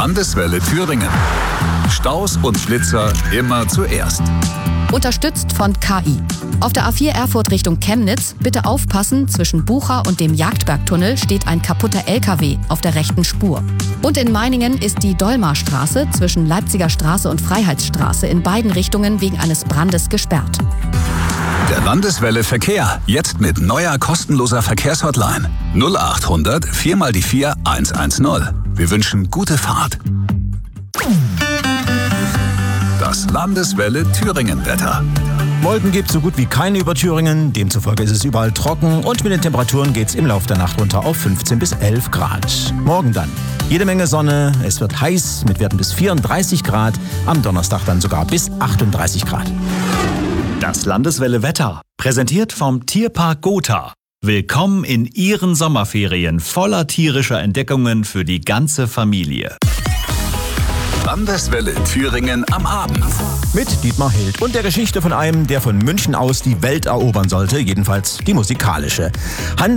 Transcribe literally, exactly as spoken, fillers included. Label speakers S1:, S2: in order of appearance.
S1: Landeswelle Thüringen. Staus und Blitzer immer zuerst.
S2: Unterstützt von K I. Auf der A vier Erfurt Richtung Chemnitz bitte aufpassen, zwischen Bucha und dem Jagdbergtunnel steht ein kaputter L K W auf der rechten Spur. Und in Meiningen ist die Dolmarstraße zwischen Leipziger Straße und Freiheitsstraße in beiden Richtungen wegen eines Brandes gesperrt.
S1: Der Landeswelle Verkehr, jetzt mit neuer kostenloser Verkehrshotline. null acht hundert vier mal die vier hundertzehn. Wir wünschen gute Fahrt. Das Landeswelle Thüringen-Wetter.
S3: Wolken gibt so gut wie keine über Thüringen, demzufolge ist es überall trocken und mit den Temperaturen geht es im Laufe der Nacht runter auf fünfzehn bis elf Grad. Morgen dann jede Menge Sonne, es wird heiß mit Werten bis vierunddreißig Grad, am Donnerstag dann sogar bis achtunddreißig Grad.
S4: Das Landeswelle Wetter, präsentiert vom Tierpark Gotha. Willkommen in Ihren Sommerferien voller tierischer Entdeckungen für die ganze Familie.
S1: Landeswelle Thüringen am Abend.
S3: Mit Dietmar Hild und der Geschichte von einem, der von München aus die Welt erobern sollte, jedenfalls die musikalische. Hans